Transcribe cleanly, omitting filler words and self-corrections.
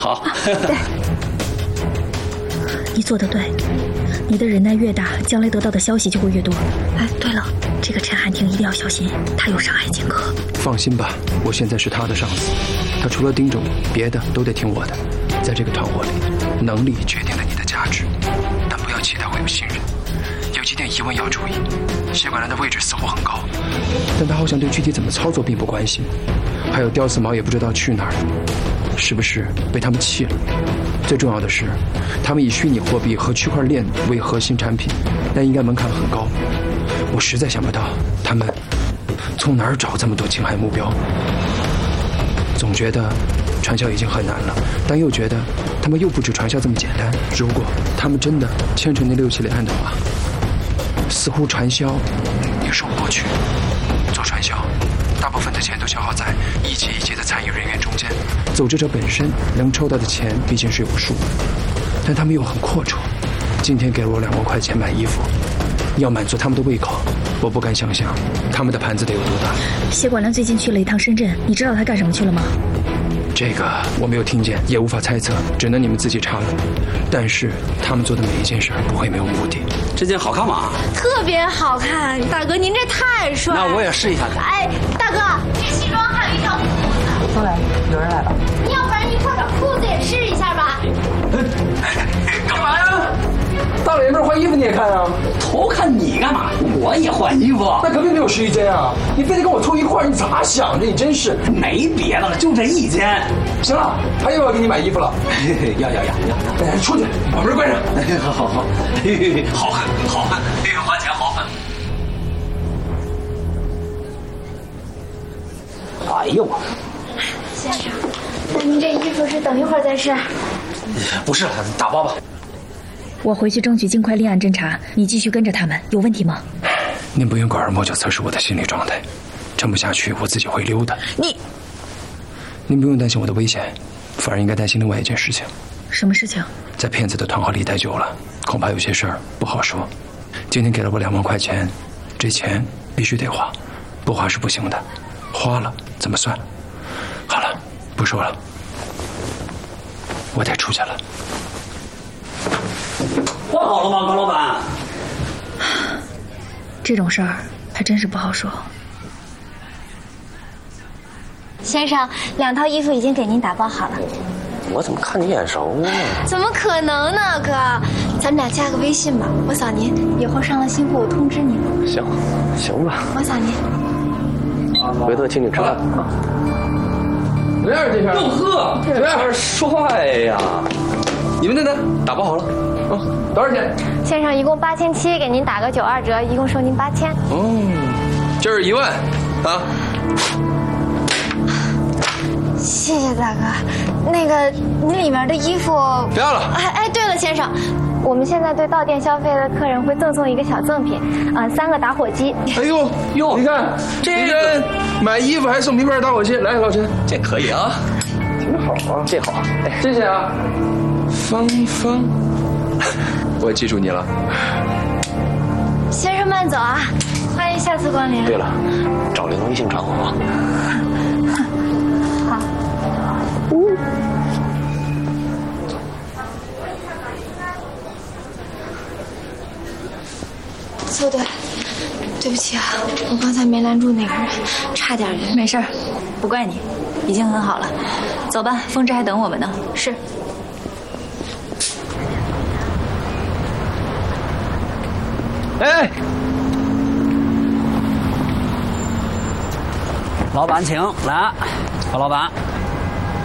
好。 对，你做得对，你的忍耐越大，将来得到的消息就会越多。哎，对了，这个陈汉庭一定要小心，他有伤害剑客。 放心吧，我现在是他的上司，他除了盯着我，别的都得听我的。在这个团伙里，能力决定了你的价值，但不要期待会有信任。有几点疑问要注意：谢管兰的位置似乎很高，但他好像对具体怎么操作并不关心。还有吊死毛也不知道去哪儿，是不是被他们弃了？最重要的是，他们以虚拟货币和区块链为核心产品，但应该门槛很高。我实在想不到他们从哪儿找这么多侵害目标。总觉得传销已经很难了，但又觉得他们又不止传销这么简单。如果他们真的牵扯那6起连案的话，似乎传销也说不过去。做传销，大部分的钱都消耗在一级一级的参与人员中间，组织者本身能抽到的钱毕竟是有数，但他们又很阔绰。今天给了我2万块钱买衣服，要满足他们的胃口，我不敢想象他们的盘子得有多大。 谢管兰最近去了一趟深圳，你知道他干什么去了吗？ 这个我没有听见，也无法猜测，只能你们自己查了。但是他们做的每一件事不会没有目的。 这件好看吗？ 特别好看，大哥您这太帅。 那我也试一下。 哎，大哥，这西装还有一条裤子。 过来，有人来了。 你要不然你快把裤子也试一下吧。 干嘛呀？ 大老爷们换衣服你也看啊？ 偷看你干嘛？我也换衣服。 那隔壁没有试衣间啊！你非得跟我凑一块儿，你咋想的？你真是没别的了，就这一间。 行了，他又要给你买衣服了。 要。 哎，出去，把门关上。 好，好狠，花钱好狠。哎呦我。 先生，那您这衣服是等一会儿再试？ 不是了，打包吧。 我回去争取尽快立案侦查，你继续跟着他们，有问题吗？ 您不用拐弯抹角测试我的心理状态，撑不下去我自己会溜的。您不用担心我的危险，反而应该担心另外一件事情。 什么事情？ 在骗子的团伙里待久了，恐怕有些事儿不好说。今天给了我2万块钱，这钱必须得花，不花是不行的，花了怎么算？好了，不说了，我得出去了。 换好了吗，高老板？ 这种事儿还真是不好说。 先生，2套衣服已经给您打包好了。 我怎么看你眼熟呢？ 怎么可能呢，哥？咱们俩加个微信吧，我扫您，以后上了新户我通知您。 行吧。 我扫您。 回头请你吃饭啊。 怎么样，这片？ 哟呵，这片帅呀！你们呢？打包好了。 多少钱？ 先生，一共8700，给您打个92折，一共收您8000。 这是1万啊！ 谢谢大哥。那个，您里面的衣服不要了。 哎，对了，先生，我们现在对到店消费的客人会赠送一个小赠品，3个打火机。 哎呦，你看这个买衣服还送皮块打火机，来，老陈， 这可以啊， 挺好啊， 这好。 谢谢啊，芳，我记住你了。 先生慢走啊，欢迎下次光临。 对了，找人微信传我啊。 好。苏队，对不起啊，我刚才没拦住那个人，差点人。 没事儿，不怪你，已经很好了。走吧，风之还等我们呢。 是。 哎，老板请来，高老板。